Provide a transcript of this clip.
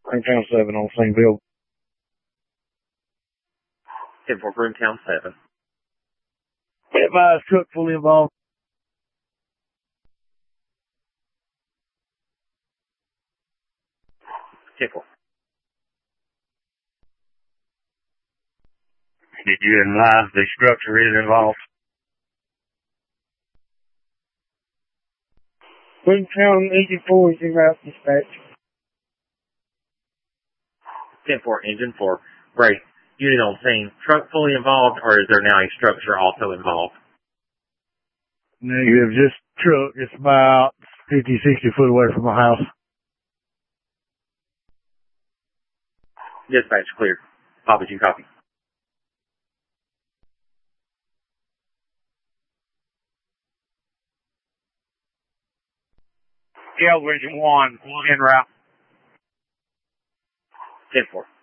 Broomtown 7 on the same bill. 10-4 Broomtown 7. Advised truck fully involved. Tickle. Did you advise the structure is involved? Broomtown Engine 4 is en route, dispatch. 10-4 Engine 4. Great. Unit on scene. Truck fully involved, or is there now a structure also involved? Negative, just truck. It's about 50, 60 foot away from my house. Dispatch cleared. Papa, you copy? Engine 1, en route. 10-4.